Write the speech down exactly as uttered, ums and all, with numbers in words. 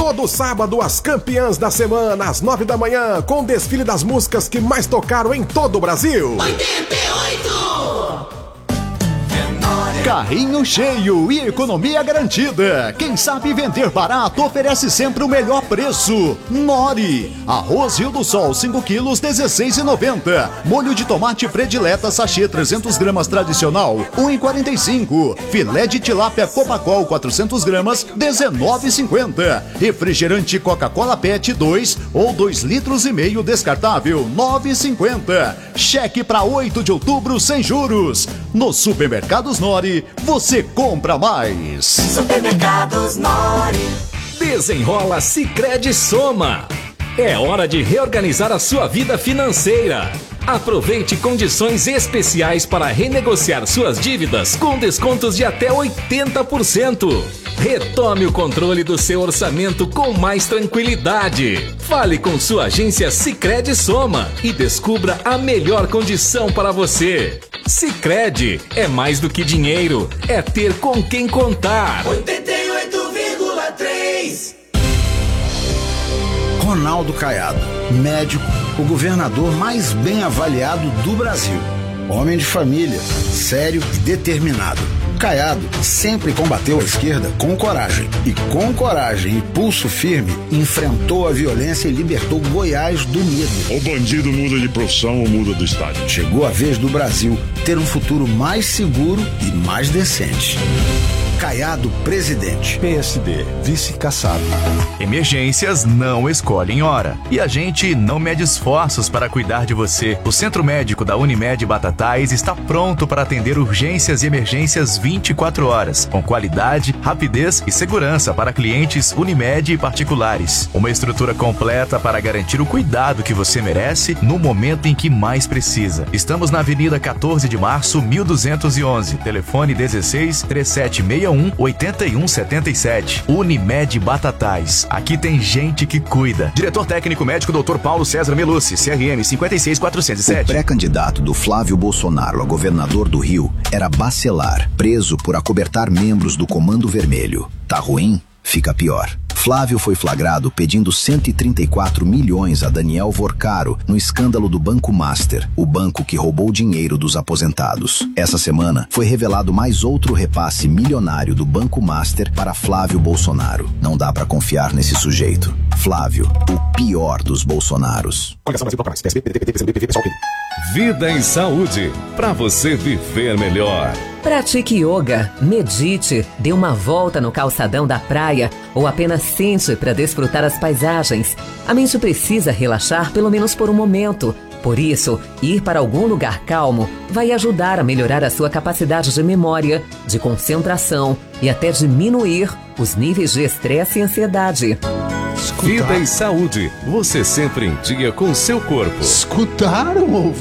Todo sábado, as campeãs da semana, às nove da manhã, com o desfile das músicas que mais tocaram em todo o Brasil. oitenta e oito! Carrinho cheio e economia garantida. Quem sabe vender barato oferece sempre o melhor preço. Nori. Arroz Rio do Sol cinco quilos, dezesseis reais e noventa centavos. Molho de tomate predileta sachê trezentas gramas tradicional, um real e quarenta e cinco centavos. Filé de tilápia Copacol quatrocentas gramas, dezenove reais e cinquenta centavos. Refrigerante Coca-Cola Pet dois ou dois litros e meio descartável, nove reais e cinquenta centavos. Cheque para oito de outubro sem juros. Nos supermercados Nori, você compra mais. Supermercados Nori. Desenrola Sicredi Soma. É hora de reorganizar a sua vida financeira. Aproveite condições especiais para renegociar suas dívidas com descontos de até oitenta por cento. Retome o controle do seu orçamento com mais tranquilidade. Fale com sua agência Sicredi Soma e descubra a melhor condição para você. Sicredi é mais do que dinheiro, é ter com quem contar. oitenta e oito vírgula três. Ronaldo Caiado, médico, o governador mais bem avaliado do Brasil. Homem de família, sério e determinado. Caiado sempre combateu a esquerda com coragem. E com coragem e pulso firme, enfrentou a violência e libertou Goiás do medo. O bandido muda de profissão ou muda do estado. Chegou a vez do Brasil ter um futuro mais seguro e mais decente. Caiado presidente. P S D, vice Kassab. Emergências não escolhem hora. E a gente não mede esforços para cuidar de você. O Centro Médico da Unimed Batatais está pronto para atender urgências e emergências vinte e quatro horas, com qualidade, rapidez e segurança para clientes Unimed e particulares. Uma estrutura completa para garantir o cuidado que você merece no momento em que mais precisa. Estamos na Avenida quatorze de março, mil duzentos e onze. Telefone dezesseis, trinta e sete sessenta e um, oitenta e um setenta e sete. Unimed Batatais. Aqui tem gente que cuida. Diretor técnico médico doutor Paulo César Melucci, C R M cinquenta e seis quatrocentos e sete. O pré-candidato do Flávio Bolsonaro a governador do Rio era Bacelar, preso por acobertar membros do Comando Vermelho. Tá ruim? Fica pior. Flávio foi flagrado pedindo cento e trinta e quatro milhões a Daniel Vorcaro no escândalo do Banco Master, o banco que roubou dinheiro dos aposentados. Essa semana foi revelado mais outro repasse milionário do Banco Master para Flávio Bolsonaro. Não dá pra confiar nesse sujeito. Flávio, o pior dos Bolsonaros. Vida em saúde, pra você viver melhor. Pratique yoga, medite, dê uma volta no calçadão da praia ou apenas sente para desfrutar as paisagens. A mente precisa relaxar pelo menos por um momento. Por isso, ir para algum lugar calmo vai ajudar a melhorar a sua capacidade de memória, de concentração e até diminuir os níveis de estresse e ansiedade. Vida em saúde, você sempre em dia com seu corpo. Escutaram, ouviram?